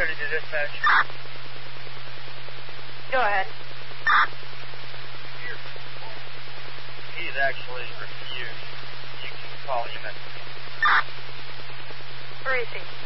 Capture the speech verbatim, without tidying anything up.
thirty to dispatch. Go ahead. Here. He's actually refused. You can call him at... Where is he?